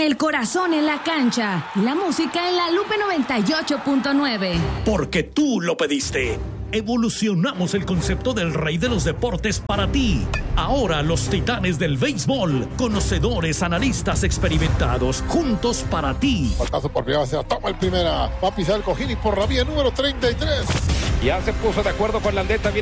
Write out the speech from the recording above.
El corazón en la cancha. La música en la Lupe 98.9. Porque tú lo pediste. Evolucionamos el concepto del rey de los deportes para ti. Ahora los titanes del béisbol, conocedores, analistas experimentados, juntos para ti. Pasazo por primera, se toma el primera. Va a pisar el cojín y por la vía número 33. Ya se puso de acuerdo con la aldeta.